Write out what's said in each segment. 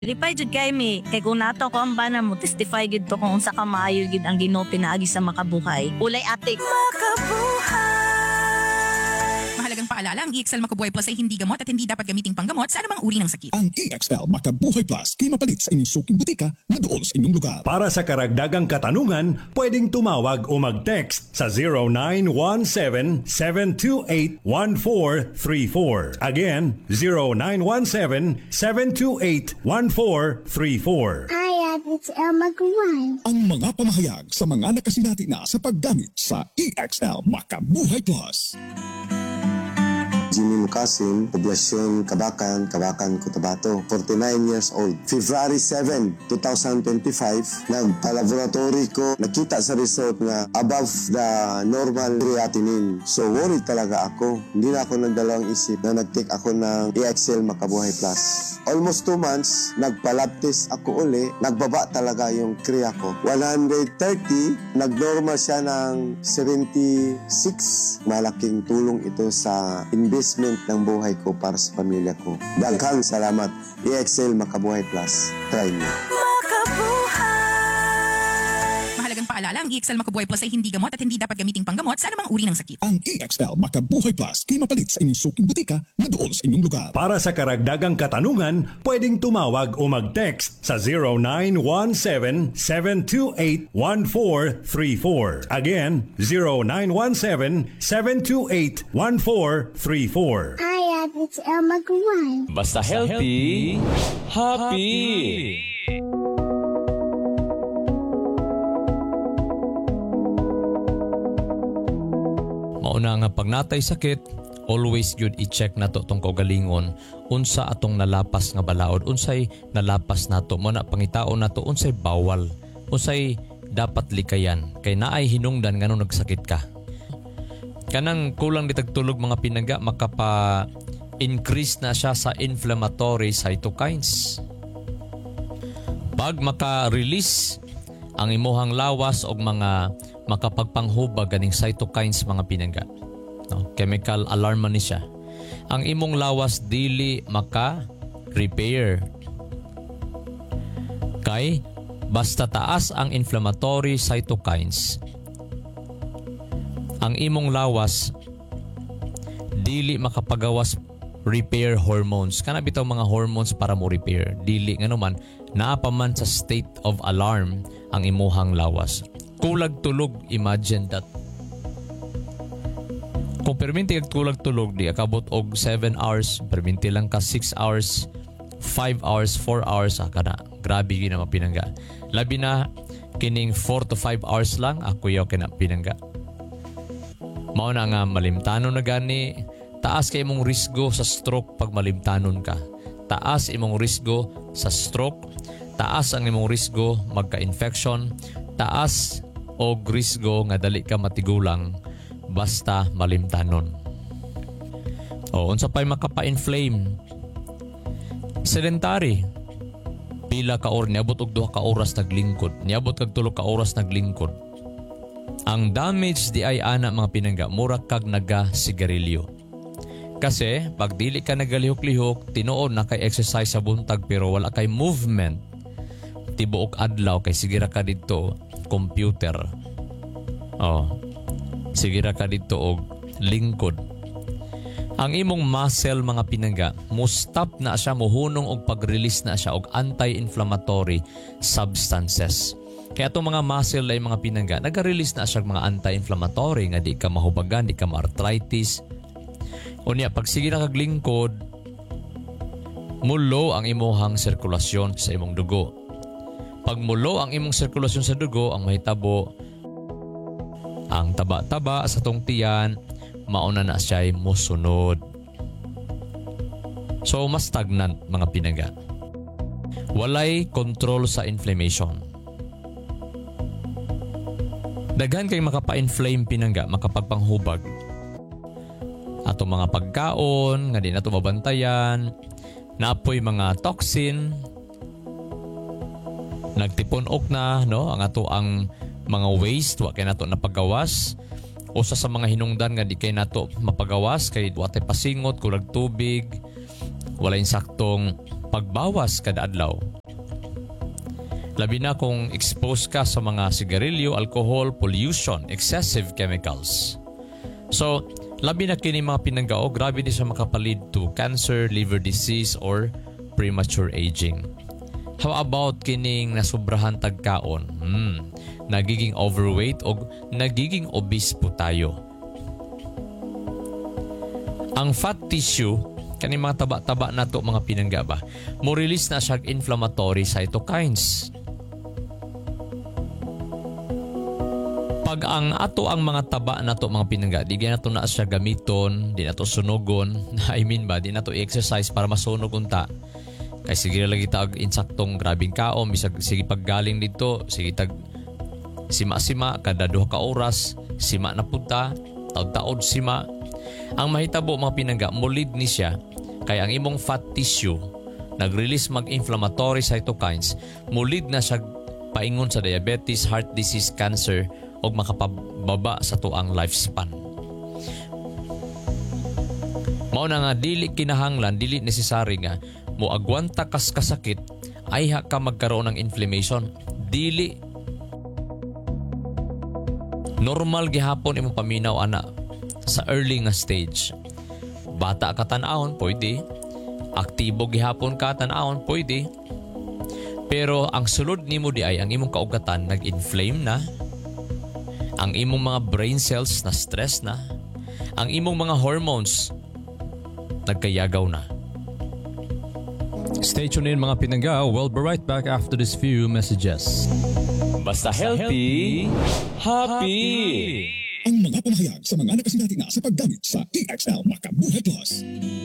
Lipay jud kay mi, kay kung nato ko ang bana mo, testify gid to kung unsa ka maayo gid ang Ginoo pinaagi sa makabuhay. Ulay atik. Mahalagang paalala, ang EXL Makabuhay Plus ay hindi gamot at hindi dapat gamiting panggamot sa anumang uri ng sakit. Ang EXL Makabuhay Plus kay mapalit sa inyong suking butika na doon sa inyong lugar. Para sa karagdagang katanungan, pwedeng tumawag o mag-text sa 0917-728-1434. Again, 0917-728-1434. Hi, it's Elma Guay. Ang mga pamahayag sa mga nakasinati na sa paggamit sa EXL Makabuhay Plus. Jimmy Mukasim, Poblasyon Kabakan, Cotabato, 49 years old. February 7, 2025, nagpa-laboratory ko, nakita sa result na above the normal creatinine. So worried talaga ako. Hindi na ako nagdalawang isip na nag-take ako ng EXL Makabuhay Plus. Almost 2 months, nagpa-lab test ako uli, nagbaba talaga yung krea ko. 130, nag-normal siya ng 76. Malaking tulong ito sa investment ng buhay ko para sa pamilya ko. Daghang salamat. EXL Makabuhay Plus. Try mo. Mahalagang paalala, ang EXL Makabuhay Plus ay hindi gamot at hindi dapat gamiting panggamot sa anumang uri ng sakit. Ang EXL Makabuhay Plus kay mapalit sa inyong suking butika na doon sa inyong lugar. Para sa karagdagang katanungan, pwedeng tumawag o mag-text sa 0917-728-1434. Again, 0917-728-1434. Hi, it's Elma Guay. Basta healthy, happy. Mauna nga pag natay sakit, always good i-check nato tong kaugalingon unsa atong nalapas nga balaod, unsay nalapas nato mo na pangitaon nato unsay bawal, unsay dapat likayan kay naay hinungdan nganong nagsakit ka. Kanang kulang di tagtulog mga pinangga, makapa-increase na siya sa inflammatory cytokines. Pag maka-release ang imuhang lawas og mga makapagpanghubag ganing cytokines mga pinangga. No? Chemical alarm man ni siya. Ang imong lawas dili maka-repair. Kay basta taas ang inflammatory cytokines, ang imong lawas dili makapagawas repair hormones. Kana bitaw mga hormones para mo repair. Dili ngano man naa pa man sa state of alarm ang imuhang lawas. Kulag tulog, imagine that. Kung perminti kag kulag tulog di akabot og 7 hours, perminti lang ka 6 hours, 5 hours, 4 hours kana. Grabe gyud na mapinangga. Labi na kining 4 to 5 hours lang ako yaw kina pinangga. Mao na nga malimtanon na gani, taas kay imong risgo sa stroke pag malimtanon ka. Taas imong risgo sa stroke, taas ang imong risgo magka-infection, taas og risgo nga dali ka matigulang basta malimtanon. O unsa pay makapa-inflame? Sedentary. Pila ka oras niabot og 2 ka oras naglingkod, niabot kag 3 ka oras naglingkod. Ang damage di ay ana mga pinangga, mura kag naga-sigarilyo. Kasi pag dili ka nagalihok-lihok, tinuod na kay exercise sa buntag pero wala kay movement. Tibuok adlaw kay sigira ka dito computer. Sigira ka dito og lingkod. Ang imong muscle mga pinangga, mo-stop na siya, mohunong og pag-release na siya og anti-inflammatory substances. Kaya itong mga muscle ay mga pinangga, nag-release na siya mga anti-inflammatory nga di ka mahubagan, di ka ma-arthritis. Unya, pag sige na kaglingkod, mulo ang imuhang sirkulasyon sa imong dugo. Pag mulo ang imong sirkulasyon sa dugo, ang mahitabo, ang taba-taba sa tong tiyan, mauna na siya'y musunod. So, mas stagnant mga pinangga. Walay control sa inflammation. Daghan kay makapa-inflame pinangga, makapagpanghubag. Ato mga pagkaon, nga di na ito mabantayan, naapoy mga toxin, nagtipon ok na, no? Ang ato ang mga waste, wa kay nato napagawas. Usa sa mga hinungdan nga di kay nato mapagawas, kay wa tay pasingot, kulag tubig, wala insaktong pagbawas kada adlaw. Labi na kung exposed ka sa mga sigarilyo, alcohol, pollution, excessive chemicals. So, labi na kini mga pinanggao, grabe din siya makapalid to cancer, liver disease, or premature aging. How about kining nasubrahan tagkaon? Nagiging overweight o nagiging obese po tayo. Ang fat tissue, kaning mga taba-taba na to mga pinangga ba, mo release na siya inflammatory cytokines. Pag ang ato ang mga taba na to mga pinangga, di na to na siya gamiton, di na to sunugon, di na to exercise para masunog unta. Kaya sige lagi tag insaktong grabing kaom, bisag sige paggaling dito, sige tag sima-sima kada 2 ka oras, sima na punta, taod-taod sima. Ang mahitabo mga pinangga, mulid ni siya, kaya ang imong fat tissue nag-release mag-inflammatory cytokines, mulid na siya paingon sa diabetes, heart disease, cancer, o makapababa sa tuang lifespan. Mao na nga dili kinahanglan, dili necessary nga mo agwanta kas kasakit ay ka magkaroon ng inflammation. Dili normal gihapon imong paminaw ana sa early nga stage. Bata ka tan-awon pwede, aktibo gihapon ka tan-awon pwede. Pero ang sulod nimo di ay ang imong kaugatan nag-inflame na, ang imong mga brain cells na stress na, ang imong mga hormones nagkayagaw na. Stay tuned in mga pinangga. We'll be right back after this few messages. Basta healthy, happy! Ang mga pamahayag sa mga nakasinati na sa paggamit sa EXL Makabuhay Plus.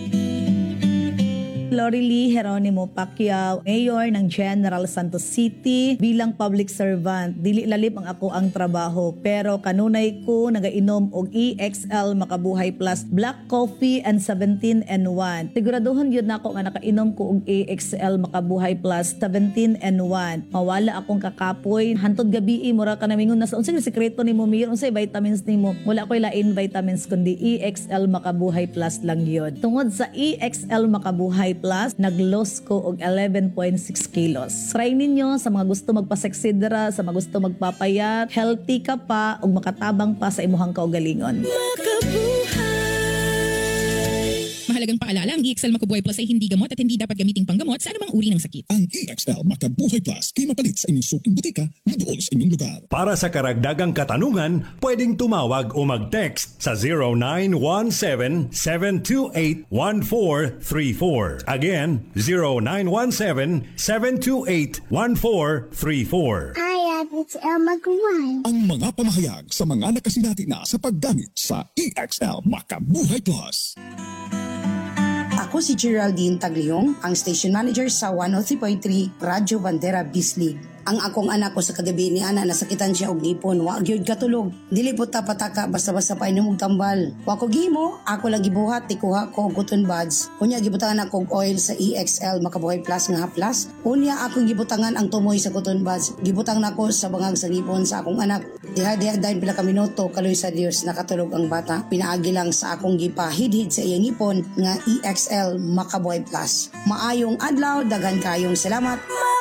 Lorely Geronimo Pacquiao, Mayor ng General Santos City. Bilang public servant, dili lalip ang ako ang trabaho, pero kanunay ko nagainom og EXL Makabuhay Plus Black Coffee and 17-in-1. Siguraduhan yun na ako nga nakainom ko og EXL Makabuhay Plus 17-in-1. Mawala akong kakapoy. Hantod gabi, mura ka namingon na sa unsay sekreto nimo, Mayor, unsay vitamins nimo? Wala ko'y lain vitamins kundi EXL Makabuhay Plus lang yun. Tungod sa EXL Makabuhay Plus, nag-loss ko og 11.6 kilos. Try ninyo sa mga gusto magpaseksidra, sa mga gusto magpapayat, healthy ka pa ug makatabang pa sa imuhang kaugalingon. Mahalagang paalala, ang EXL Makabuhay Plus ay hindi gamot at hindi dapat gamiting panggamot sa anumang uri ng sakit. Ang EXL Makabuhay Plus kay mapalit sa inyong suking butika na doon sa inyong lugar. Para sa karagdagang katanungan, pwedeng tumawag o mag-text sa 0917-728-1434. Again, 0917-728-1434. Hi, it's Elma Gawai. Ang mga pamahayag sa mga nakasinati na sa paggamit sa EXL Makabuhay Plus. Ako si Geraldine Tagliong, ang station manager sa 103.3 Radyo Bandera Bislig. Ang akong anak ko sa kagabi ni ana nasakitan siya og ngipon, wa gyud katulog. Dili po ta pataka basta-basta pa inom og tambal. Wa ko gihimo, ako lang gibuhat tikuha ko og cotton buds. Unya gibutangan ako og oil sa EXL Makabuhay Plus nga haplas. Unya akong gibutangan ang tumoy sa cotton buds. Gibutang nako sa bangag sa ngipon sa akong anak. Diha dayon pila ka minuto kaloy sa Dios nakatulog ang bata. Pinaagi lang sa akong gipahidhid sa iyang ngipon nga EXL Makabuhay Plus. Maayong adlaw, daghan kayong salamat.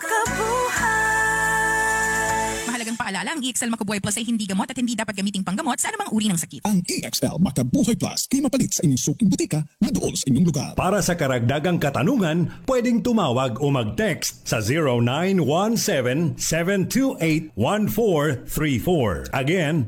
Mahalagang paalala, ang EXL Makabuhay Plus ay hindi gamot at hindi dapat gamiting panggamot sa anumang uri ng sakit. Ang EXL Makabuhay Plus kay mapalit sa inyong suking butika na doon sa inyong lugar. Para sa karagdagang katanungan, pwedeng tumawag o mag-text sa 0917-728-1434. Again,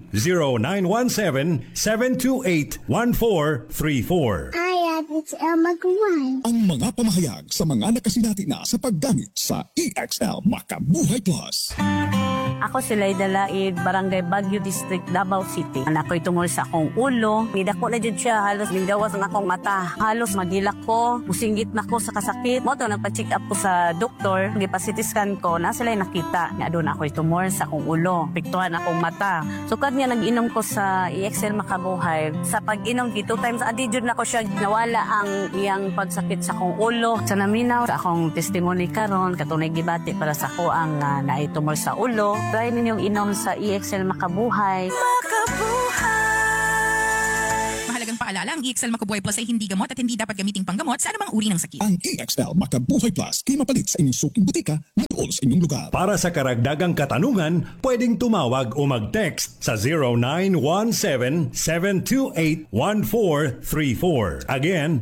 0917-728-1434. Hi, it's Elma Gawai. Ang mga pamahayag sa mga nakasinati na sa paggamit sa EXL Makabuhay Plus. Ako si Layda Laid, Barangay Baguio District, Davao City. Anak ko'y tungol sa akong ulo. Midako na dyan siya, halos mindawas na akong mata. Halos magilak ko, musinggit na ko sa kasakit. Moto, nagpa-check up ko sa doktor. Nagpa-CT scan ko, na sila nakita. Nga doon ako'y tumor sa akong ulo. Piktuhan akong mata. So, kad nga nag-inom ko sa EXL Makabuhay. Sa pag-inom, 2 times a day, dyan ako siya nawala ang iyang pagsakit sa akong ulo. Sa naminaw, sa akong testimony karon katunay gibati para sa ko ang naitumor sa ulo. Try ninyong inom sa EXL Makabuhay. Mahalagang paalala, paalala, ang EXL Makabuhay Plus ay hindi gamot at hindi dapat gamiting panggamot sa anumang uri ng sakit. Ang EXL Makabuhay Plus ay mapalit sa inyong suking butika na doon sa inyong lugar. Para sa karagdagang katanungan, pwedeng tumawag o mag-text sa 0917-728-1434. Again,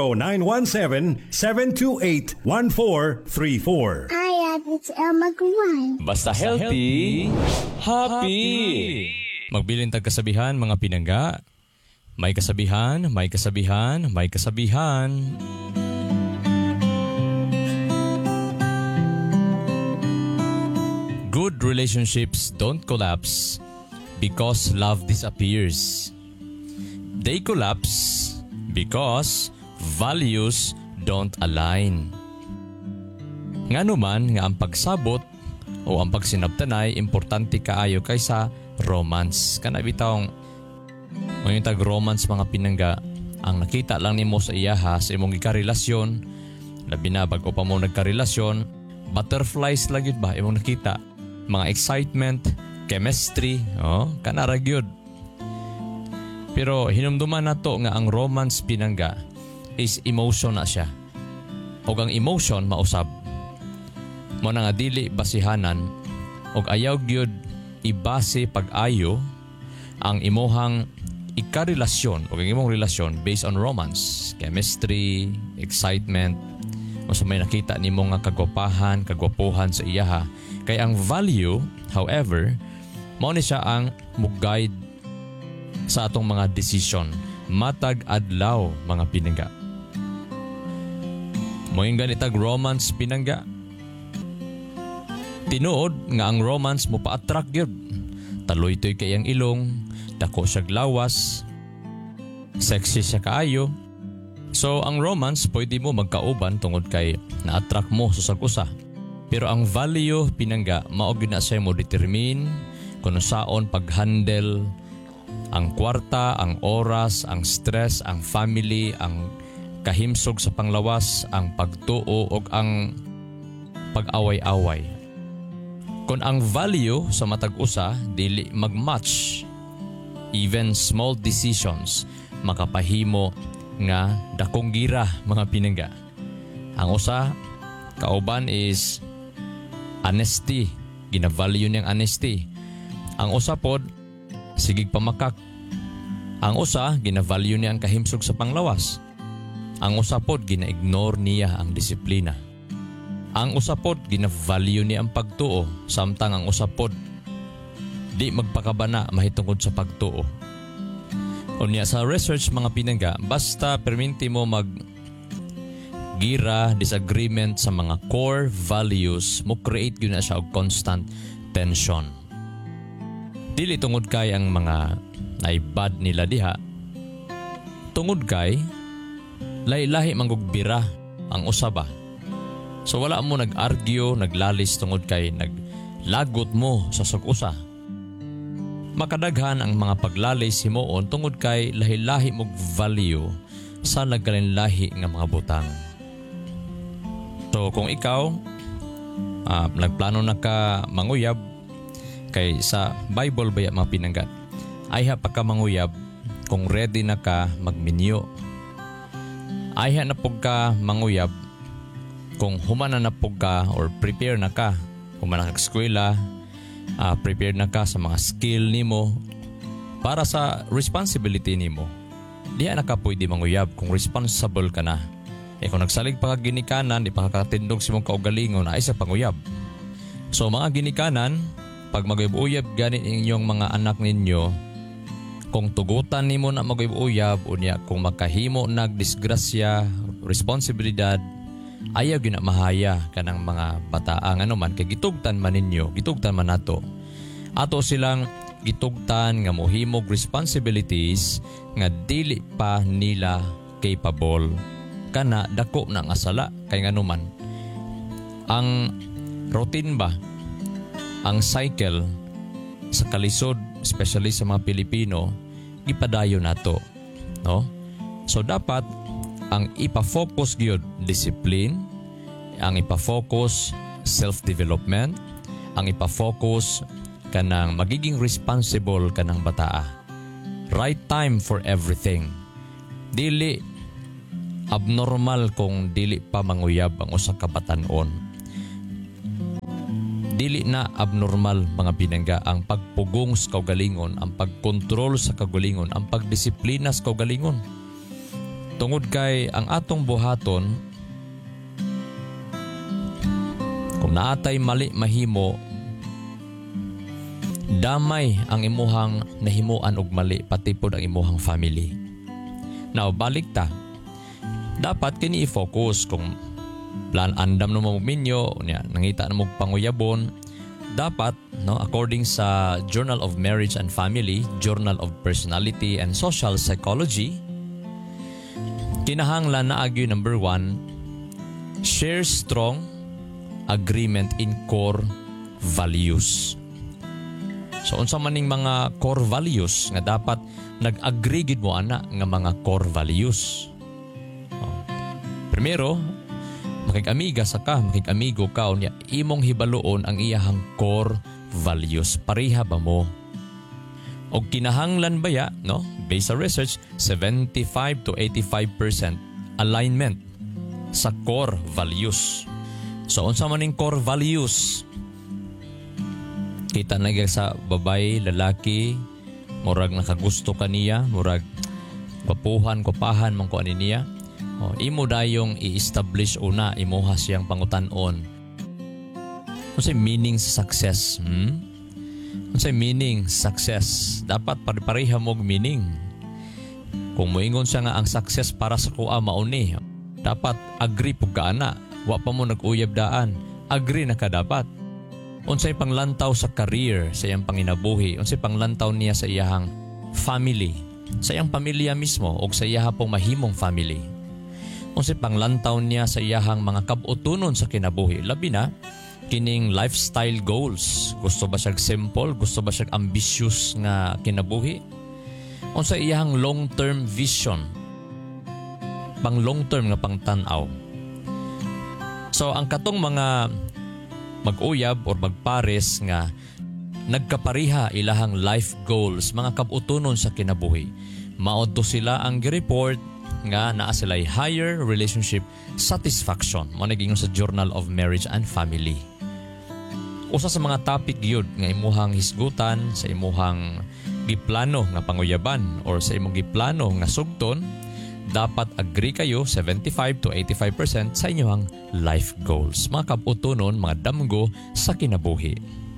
0917-728-1434. Hi, it's Elma Gawai. Basta healthy, happy. Magbilin tag kasabihan mga pinangga. May kasabihan, may kasabihan, may kasabihan. Good relationships don't collapse because love disappears. They collapse because values don't align. Ngano man nga ang pagsabot o ang pagsinabtanay importante kaayo kaysa romance. Kana bitawng ngayon tag romance mga pinangga, ang nakita lang nimo sa iyaha sa imong ikarelasyon, labi na bago pa mo nagkarelasyon, butterflies lang yun ba imong nakita, mga excitement, chemistry, kana ra gyud. Pero hinumduman nato nga ang romance pinangga is emotion na siya. Og ang emotion mausab. Mo na nga dili basihanan og ayaw gyud ibase pag-ayo ang imuhang ikarelasyon o ang imong relasyon based on romance, chemistry, excitement, o sa may nakita nimo nga kagwapahan, kagwapuhan sa iyaha. Kay ang value, however, mao ni siya ang mug-guide sa atong mga decision. Matag adlaw mga pinangga. Moing ganitag romance pinangga. Tinuod nga ang romance mo pa-attract yun. Taloy-toy kay ang ilong, dako siya lawas, sexy siya kaayo. So ang romance pwede mo magkauban tungod kay na-attract mo sa sag-usa. Pero ang value pinangga mao gyud na siya mo determine kung saon pag-handle ang kwarta, ang oras, ang stress, ang family, ang kahimsog sa panglawas, ang pagtuo ug ang pag-away-away. Kung ang value sa matag usa dili magmatch, even small decisions makapahimo nga dakong gira mga pinangga. Ang usa kauban is honesty, gina-value niyang honesty. Ang usa pod sigig pamakak. Ang usa gina-value niya ang kahimsog sa panglawas. Ang usa pod gina-ignore niya ang disiplina. Ang usapod gina-value ni ang pagtuo, samtang ang usapod di magpakabana mahitungod sa pagtuo. Unya sa research mga pinangga, basta perminti mo gira disagreement sa mga core values, mo create yun na siya og constant tension. Dili tungod kay ang mga naibad nila diha, tungod kay lahi-lahi mangugbira ang usaba. So wala mo nag-argue, naglalis tungod kay naglagot mo sa sag-usa. Makadaghan ang mga paglalis himuon tungod kay lahi-lahi mong value sa nagkalinlahi nga mga butang. So kung ikaw nagplano na ka manguyab, kay sa Bible ba mga pinanggat, ayha pa ka manguyab kung ready na ka magminyo. Ayha na po ka manguyab kung humana na po ka or prepare na ka, kung manakag-eskwela, prepare na ka sa mga skill nimo para sa responsibility nimo. Diya na ka pwede manguyab kung responsible ka na. Kung nagsalig pa ka ginikanan, di pa kakatindog si mong kaugalingon, ay sa panguyab. So mga ginikanan, pag maguyab-uyab ganit inyong mga anak ninyo, kung tugutan nimo na maguyab-uyab, unya kung makahimo nagdisgrasya, responsibilidad, ayaw yun na mahaya ka ng mga bataang man kay gitugtan man ninyo, gitugtan man nato. Ato silang gitugtan nga mohimog responsibilities nga dili pa nila capable kana dako na nga sala kay man. Ang routine ba, ang cycle sa kalisod, especially sa mga Pilipino, ipadayo nato, no? So dapat ang ipa-focus gyud discipline, ang ipa-focus self-development, ang ipa-focus kanang magiging responsible kanang bataa. Right time for everything. Dili abnormal kung dili pa manguyab ang usa ka batan-on. Dili na abnormal mga binangga ang pagpugong sa kaugalingon, ang pagkontrol sa kaugalingon, ang pagdisiplina sa kaugalingon. Tungod kay ang atong buhaton, kung naatay mali mahimo, damay ang imuhang nahimuan og mali, pati pod ang imuhang family. Now, balik ta. Dapat kini i-focus kung plan andam no mo minyo, nangita na mo panguyabon. Dapat, no, according sa Journal of Marriage and Family, Journal of Personality and Social Psychology, kinahanglan na agyo number 1, share strong agreement in core values. So unsa maning mga core values nga dapat nag-agree gid mo ana nga mga core values. Primero, makig-amiga sa ka, makig-amigo ka unya imong hibaluon ang iyahang core values. Pareha ba mo? Og kinahanglan baya, no? Based sa research, 75 to 85% alignment sa core values. So unsa maning core values? Kita na sa babae, lalaki, murag nakagusto ka niya, murag kwapahan man ko ani niya. Imo dayong i-establish una, imuha siyang pangutan-on. Unsay meaning sa success? Unsay meaning success? Dapat pare-pareha mo og meaning. Kung moingon siya nga ang success para sa kuha mauni, dapat agree pug ka ana. Wa pa mo nag-uyab daan. Agree na ka dapat. Unsay panglantaw sa career, sa iyang panginabuhi, unsay panglantaw niya sa iyahang family, sa iyang pamilya mismo o sa iyahang pong mahimong family. Unsay panglantaw niya sa iyahang mga kabutunon sa kinabuhi, labi na kining lifestyle goals. Gusto ba siya simple? Gusto ba siya ambitious nga kinabuhi? Unsay iyahang long-term vision, pang long-term nga pangtanaw. So ang katong mga mag-uyab or magpares nga nagkapariha ilahang life goals, mga kabutunon sa kinabuhi, maodto sila ang gi-report nga naa sila'y higher relationship satisfaction. Mo naging sa Journal of Marriage and Family. Usa sa mga topic gyud nga imuhang hisgutan sa imuhang giplano nga panguyaban or sa imong giplano nga sugton, dapat agree kayo 75 to 85% sa inyong life goals. Mga kabutunon, mga damgo sa kinabuhi.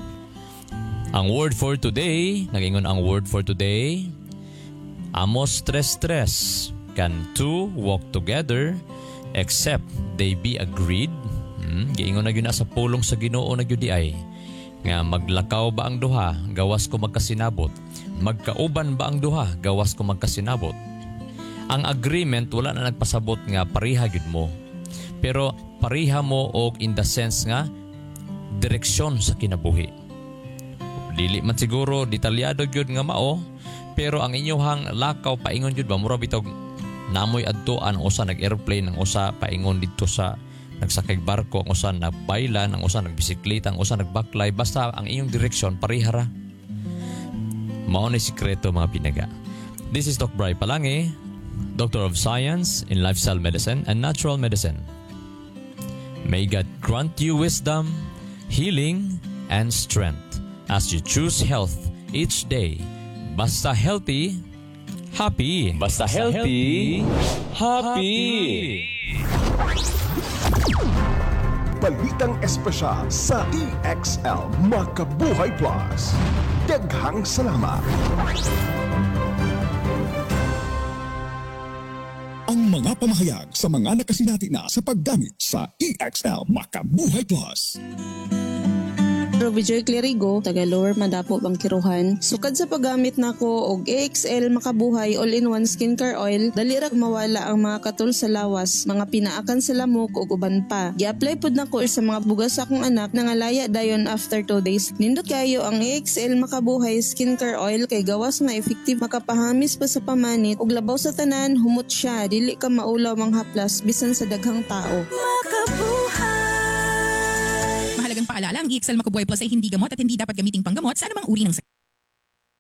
Ang word for today, nagingon ang word for today, amos stress. Can two walk together except they be agreed? Giingon na yun sa pulong sa Ginoo na yun di ay. Nga maglakaw ba ang duha, gawas ko magkasinabot. Magkauban ba ang duha, gawas ko magkasinabot. Ang agreement, wala na nagpasabot nga pareha yun mo. Pero pareha mo og in the sense nga direksyon sa kinabuhi. Dili man siguro detalyado yun nga mao, pero ang inyong lakaw paingon yun ba, mura bitog namoy adtoan, ang usa nag-airplane, ang usa paingon dito sa nagsakay barko, ang usa nagbaylan, ang usa nagbisikleta, ang usa nagbaklay, basta ang inyong direksyon parihara. Mao ni sikreto mga pinaga. This is Doc Bry Palangi, Doctor of Science in Lifestyle Medicine and Natural Medicine. May God grant you wisdom, healing, and strength as you choose health each day. Basta healthy, happy. Basta healthy, happy. Balitang espesyal sa EXL Makabuhay Plus. Daghang salamat. Ang mga pamahayag sa mga nakasinati na sa paggamit sa EXL Makabuhay Plus. Vijoy Clerigo, taga Lower Madapo, Bangkiruhan. Sukad sa paggamit nako og EXL Makabuhay All-in-One Skincare Oil, dali ra mawala ang mga katul sa lawas, mga pinaakan sa lamok ug uban pa. Gi-apply pud nako sa mga bugas sa akong anak na ngalaya dayon after 2 days. Nindot kayo ang EXL Makabuhay Skincare Oil kay gawas nga effective, makapahamis pa sa pamanit ug labaw sa tanan, humot siya, dili ka maulaw manghaplas bisan sa daghang tao. Mahalagang paalala, ang EXL Macabuhay Plus ay hindi gamot at hindi dapat gamiting panggamot sa anumang uri ng sakit.